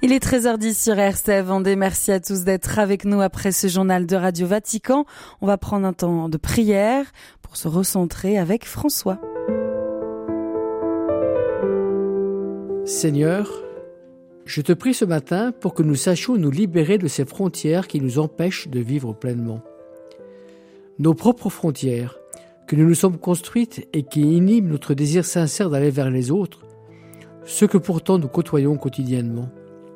Il est 13h10 sur RCF Vendée. Merci à tous d'être avec nous après ce journal de Radio Vatican. On va prendre un temps de prière pour se recentrer avec François. Seigneur, je te prie ce matin pour que nous sachions nous libérer de ces frontières qui nous empêchent de vivre pleinement. Nos propres frontières, que nous nous sommes construites et qui inhibent notre désir sincère d'aller vers les autres, ceux que pourtant nous côtoyons quotidiennement.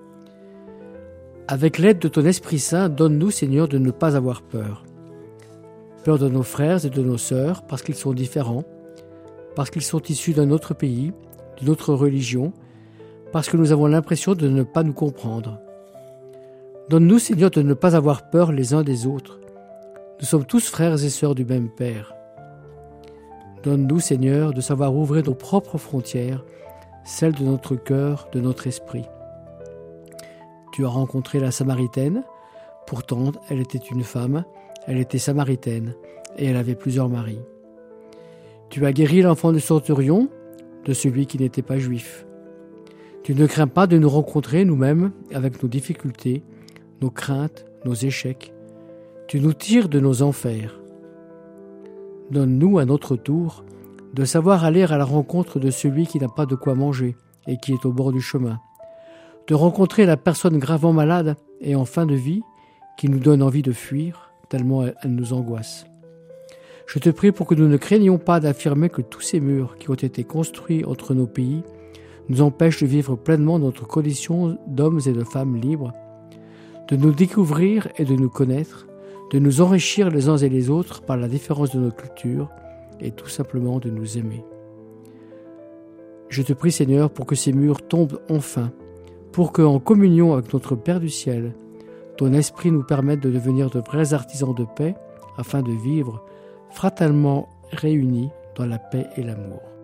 Avec l'aide de ton Esprit Saint, donne-nous, Seigneur, de ne pas avoir peur. Peur de nos frères et de nos sœurs, parce qu'ils sont différents, parce qu'ils sont issus d'un autre pays, d'une autre religion, parce que nous avons l'impression de ne pas nous comprendre. Donne-nous, Seigneur, de ne pas avoir peur les uns des autres. Nous sommes tous frères et sœurs du même Père. Donne-nous, Seigneur, de savoir ouvrir nos propres frontières, celles de notre cœur, de notre esprit. Tu as rencontré la Samaritaine, pourtant elle était une femme, elle était samaritaine, et elle avait plusieurs maris. Tu as guéri l'enfant du centurion, de celui qui n'était pas juif. Tu ne crains pas de nous rencontrer nous-mêmes avec nos difficultés, nos craintes, nos échecs. Tu nous tires de nos enfers. Donne-nous à notre tour de savoir aller à la rencontre de celui qui n'a pas de quoi manger et qui est au bord du chemin, de rencontrer la personne gravement malade et en fin de vie qui nous donne envie de fuir tellement elle nous angoisse. Je te prie pour que nous ne craignions pas d'affirmer que tous ces murs qui ont été construits entre nos pays nous empêchent de vivre pleinement notre condition d'hommes et de femmes libres, de nous découvrir et de nous connaître, de nous enrichir les uns et les autres par la différence de nos cultures et tout simplement de nous aimer. Je te prie, Seigneur, pour que ces murs tombent enfin, pour que, en communion avec notre Père du ciel, ton esprit nous permette de devenir de vrais artisans de paix afin de vivre fraternement réunis dans la paix et l'amour.